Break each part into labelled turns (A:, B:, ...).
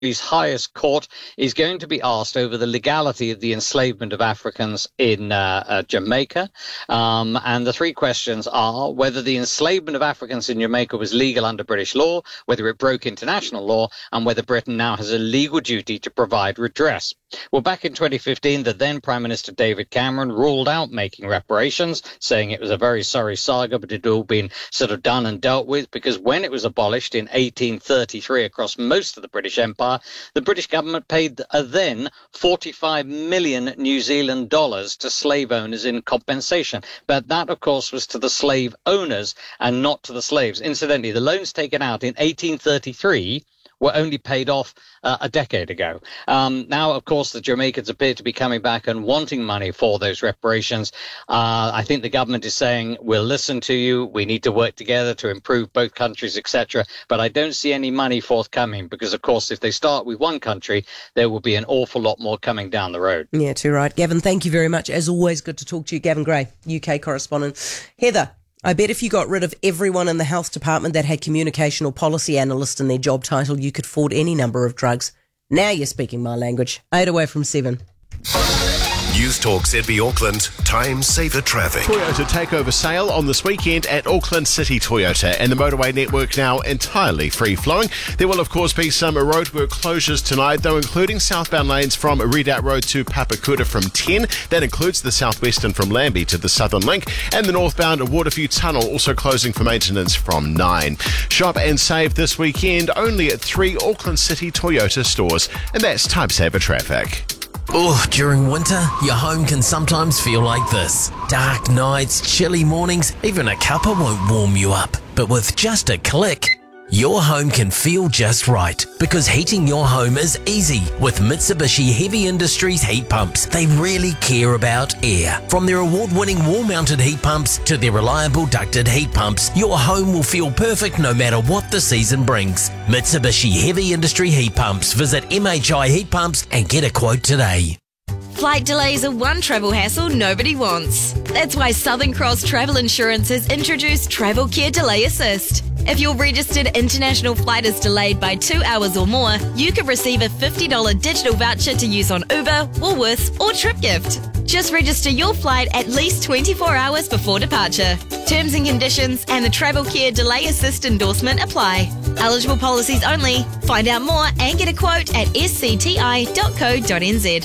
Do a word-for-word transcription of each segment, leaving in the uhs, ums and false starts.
A: highest court is going to be asked over the legality of the enslavement of Africans in uh, uh, Jamaica. Um, and the three questions are whether the enslavement of Africans in Jamaica was legal under British law, whether it broke international law, and whether Britain now has a legal duty to provide redress. Well, back in twenty fifteen, the then Prime Minister David Cameron ruled out making reparations, saying it was a very sorry saga, but it had all been sort of done and dealt with, because when it was abolished in eighteen thirty-three across most of the British Empire, the British government paid a then forty-five million New Zealand dollars to slave owners in compensation. But that, of course, was to the slave owners and not to the slaves. Incidentally, the loans taken out in eighteen thirty-three were only paid off uh, a decade ago. Um, now, of course, the Jamaicans appear to be coming back and wanting money for those reparations. Uh, I think the government is saying, we'll listen to you, we need to work together to improve both countries, et cetera. But I don't see any money forthcoming because, of course, if they start with one country, there will be an awful lot more coming down the road.
B: Yeah, too right. Gavin, thank you very much. As always, good to talk to you. Gavin Gray, U K correspondent. Heather, I bet if you got rid of everyone in the health department that had communication or policy analyst in their job title, you could afford any number of drugs. Now you're speaking my language. Eight away from seven.
C: News Talk Z B Auckland, time saver traffic.
D: Toyota takeover sale on this weekend at Auckland City Toyota, and the motorway network now entirely free-flowing. There will, of course, be some roadwork closures tonight, though, including southbound lanes from Redoubt Road to Papakura from ten. That includes the southwestern from Lambie to the Southern Link, and the northbound Waterview Tunnel also closing for maintenance from nine. Shop and save this weekend only at three Auckland City Toyota stores, and that's time saver traffic.
E: Oh, during winter, your home can sometimes feel like this. Dark nights, chilly mornings, even a cuppa won't warm you up. But with just a click, your home can feel just right, because heating your home is easy with Mitsubishi Heavy Industries heat pumps. They really care about air. From their award-winning wall-mounted heat pumps to their reliable ducted heat pumps, your home will feel perfect no matter what the season brings. Mitsubishi Heavy Industry Heat Pumps. Visit M H I Heat Pumps and get a quote today.
F: Flight delays are one travel hassle nobody wants. That's why Southern Cross Travel Insurance has introduced Travel Care Delay Assist. If your registered international flight is delayed by two hours or more, you could receive a fifty dollars digital voucher to use on Uber, Woolworths or TripGift. Just register your flight at least twenty-four hours before departure. Terms and conditions and the Travel Care Delay Assist endorsement apply. Eligible policies only. Find out more and get a quote at s c t i dot co dot n z.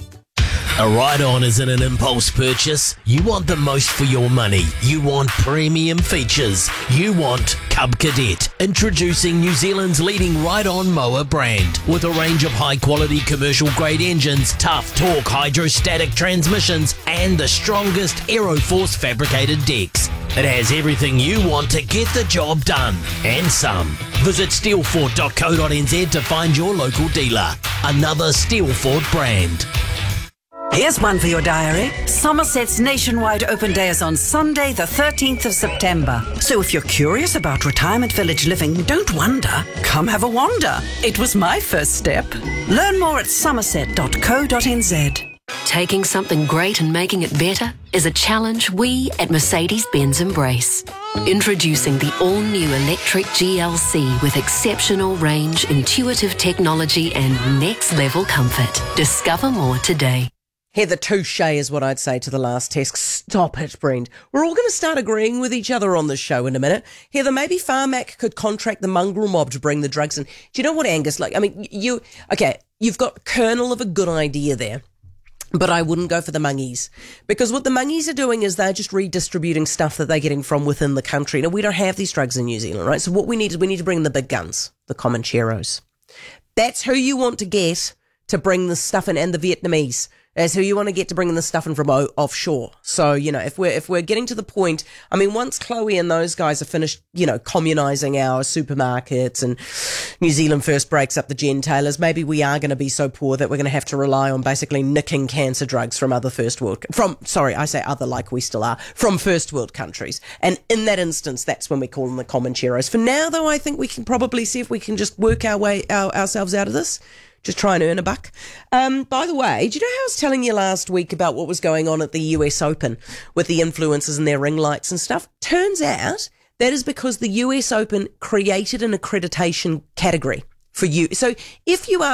E: A ride-on isn't an impulse purchase. You want the most for your money. You want premium features. You want Cub Cadet. Introducing New Zealand's leading ride-on mower brand. With a range of high-quality commercial-grade engines, tough torque hydrostatic transmissions, and the strongest Aeroforce fabricated decks. It has everything you want to get the job done, and some. Visit steelford dot co dot n z to find your local dealer. Another Steelford brand.
G: Here's one for your diary. Somerset's nationwide open day is on Sunday, the thirteenth of September. So if you're curious about retirement village living, don't wonder. Come have a wander. It was my first step. Learn more at somerset dot co dot n z.
H: Taking something great and making it better is a challenge we at Mercedes-Benz embrace. Introducing the all-new electric G L C with exceptional range, intuitive technology and next-level comfort. Discover more today.
B: Heather, touche is what I'd say to the last text. Stop it, Brent. We're all going to start agreeing with each other on this show in a minute. Heather, maybe Pharmac could contract the mongrel mob to bring the drugs in. Do you know what, Angus? Like, I mean, you, okay, you've got kernel of a good idea there. But I wouldn't go for the mungies, because what the mungies are doing is they're just redistributing stuff that they're getting from within the country. Now, we don't have these drugs in New Zealand, right? So what we need is we need to bring the big guns, the Comancheros. That's who you want to get to bring the stuff in, and the Vietnamese. That's who you want to get to bring the stuff in from o- offshore. So, you know, if we're, if we're getting to the point, I mean, once Chloe and those guys are finished, you know, communising our supermarkets and New Zealand first breaks up the gentailers, maybe we are going to be so poor that we're going to have to rely on basically nicking cancer drugs from other first world, from, sorry, I say other like we still are, from first world countries. And in that instance, that's when we call them the Comancheros. For now, though, I think we can probably see if we can just work our way, our, ourselves out of this. Just try and earn a buck. Um, by the way, do you know how I was telling you last week about what was going on at the U S Open with the influencers and their ring lights and stuff? Turns out that is because the U S Open created an accreditation category for you. So if you are